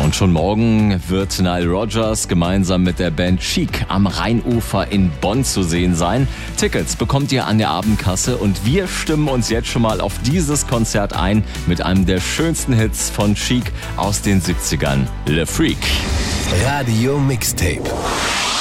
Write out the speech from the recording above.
Und schon morgen wird Nile Rodgers gemeinsam mit der Band Chic am Rheinufer in Bonn zu sehen sein. Tickets bekommt ihr an der Abendkasse und wir stimmen uns jetzt schon mal auf dieses Konzert ein mit einem der schönsten Hits von Chic aus den 70ern, Le Freak. Radio Mixtape.